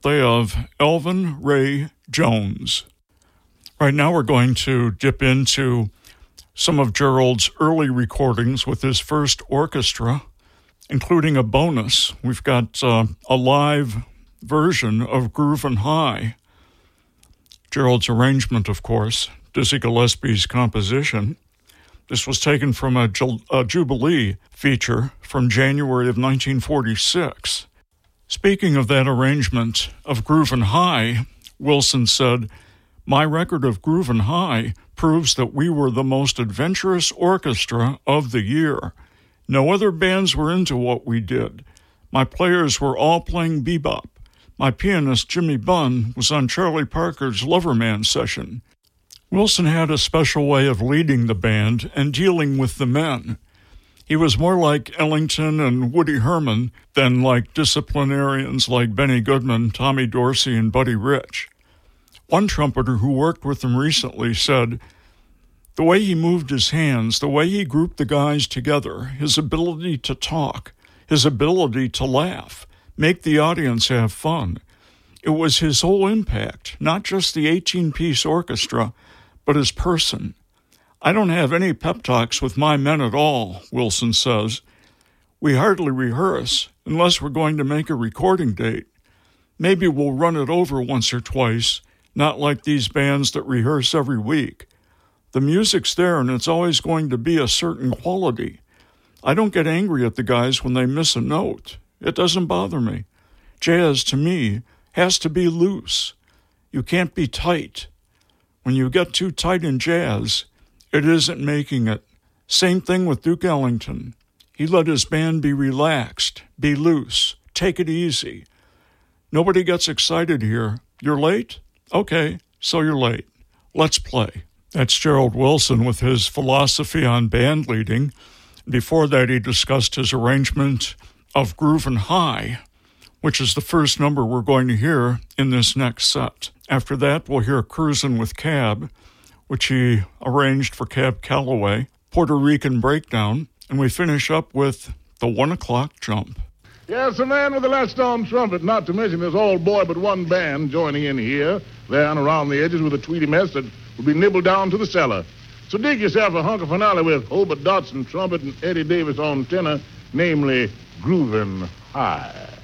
birthday of Elvin Ray Jones. Right now we're going to dip into some of Gerald's early recordings with his first orchestra, including a bonus. We've got a live version of Groovin' High. Gerald's arrangement, of course, Dizzy Gillespie's composition. This was taken from a Jubilee feature from January of 1946. Speaking of that arrangement of Groovin' High, Wilson said, "My record of Groovin' High proves that we were the most adventurous orchestra of the year. No other bands were into what we did. My players were all playing bebop. My pianist, Jimmy Bunn, was on Charlie Parker's Loverman session." Wilson had a special way of leading the band and dealing with the men. He was more like Ellington and Woody Herman than like disciplinarians like Benny Goodman, Tommy Dorsey, and Buddy Rich. One trumpeter who worked with him recently said, "The way he moved his hands, the way he grouped the guys together, his ability to talk, his ability to laugh, make the audience have fun. It was his whole impact, not just the 18-piece orchestra, but his person. I don't have any pep talks with my men at all," Wilson says. "We hardly rehearse unless we're going to make a recording date. Maybe we'll run it over once or twice, not like these bands that rehearse every week. The music's there and it's always going to be a certain quality. I don't get angry at the guys when they miss a note. It doesn't bother me. Jazz, to me, has to be loose. You can't be tight. When you get too tight in jazz, it isn't making it. Same thing with Duke Ellington. He let his band be relaxed, be loose, take it easy. Nobody gets excited here. You're late? Okay, so you're late. Let's play." That's Gerald Wilson with his philosophy on band leading. Before that, he discussed his arrangement of Groovin' High, which is the first number we're going to hear in this next set. After that, we'll hear Cruisin' with Cab, which he arranged for Cab Calloway, Puerto Rican Breakdown, and we finish up with the 1 o'clock Jump. Yes, a man with a latch-on trumpet, not to mention there's all boy but one band joining in here, there and around the edges with a tweedy mess that will be nibbled down to the cellar. So dig yourself a hunk of finale with Hobart Dotson trumpet and Eddie Davis on tenor, namely Groovin' High.